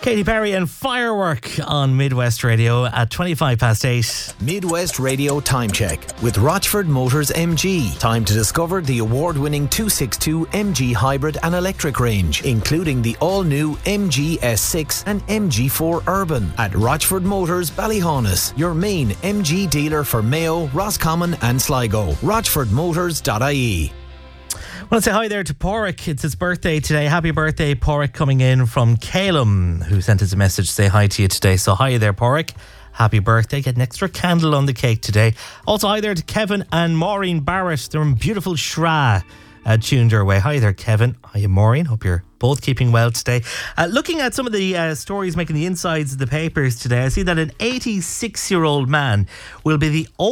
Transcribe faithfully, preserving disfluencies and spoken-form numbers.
Katy Perry and Firework on Midwest Radio at twenty-five past eight. Midwest Radio Time Check with Rochford Motors M G. Time to discover the award-winning two sixty-two M G hybrid and electric range, including the all-new M G S six and M G four Urban at Rochford Motors Ballyhaunis, your main M G dealer for Mayo, Roscommon and Sligo. rochford motors dot I E. I want to say hi there to Porrick. It's his birthday today. Happy birthday, Porrick, coming in from Calum, who sent us a message to say hi to you today. So hi there, Porrick. Happy birthday. Get an extra candle on the cake today. Also hi there to Kevin and Maureen Barrett. They're in beautiful Shra, uh, tuned our way. Hi there, Kevin. Hi, Maureen. Hope you're both keeping well today. Uh, looking at some of the uh, stories making the insides of the papers today, I see that an eighty-six-year-old man will be the